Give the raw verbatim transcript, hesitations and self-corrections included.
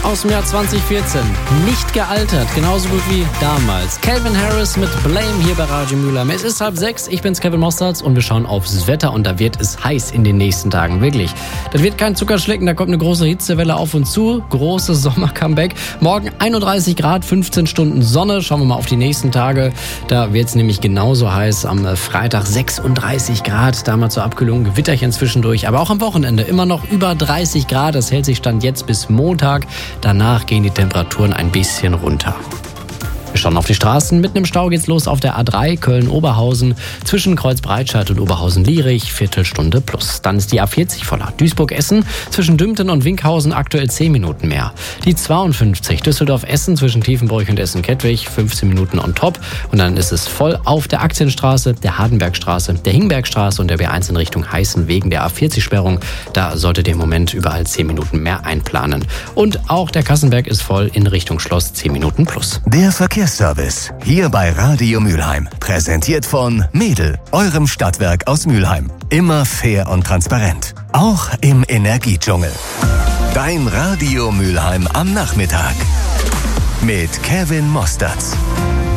aus dem Jahr zwanzig vierzehn. Nicht gealtert, genauso gut wie damals. Calvin Harris mit Blame hier bei Radio Mülheim. Es ist halb sechs, ich bin's Kevin Mostards und wir schauen aufs Wetter und da wird es heiß in den nächsten Tagen, wirklich. Das wird kein Zuckerschlecken, da kommt eine große Hitzewelle auf uns zu. Großes Sommer-Comeback. Morgen einunddreißig Grad, fünfzehn Stunden Sonne. Schauen wir mal auf die nächsten Tage. Da wird's nämlich genauso heiß. Am Freitag sechsunddreißig Grad, da mal zur Abkühlung Gewitterchen zwischendurch. Aber auch am Wochenende immer noch über dreißig Grad. Das hält sich Stand jetzt bis Montag. Danach gehen die Temperaturen ein bisschen runter. Wir schauen auf die Straßen. Mitten im Stau geht's los auf der A drei Köln-Oberhausen zwischen Kreuzbreitscheid und Oberhausen-Lierich, Viertelstunde plus. Dann ist die A vierzig voller. Duisburg-Essen zwischen Dümpten und Winkhausen aktuell zehn Minuten mehr. Die zweiundfünfzig Düsseldorf-Essen zwischen Tiefenbroich und Essen-Kettwig, fünfzehn Minuten on top. Und dann ist es voll auf der Aktienstraße, der Hardenbergstraße, der Hingbergstraße und der B eins in Richtung Heißen wegen der A vierzig-Sperrung. Da solltet ihr im Moment überall zehn Minuten mehr einplanen. Und auch der Kassenberg ist voll in Richtung Schloss, zehn Minuten plus. Der Verkehrsservice hier bei Radio Mülheim. Präsentiert von Mädel, eurem Stadtwerk aus Mülheim. Immer fair und transparent. Auch im Energiedschungel. Dein Radio Mülheim am Nachmittag. Mit Kevin Mostards.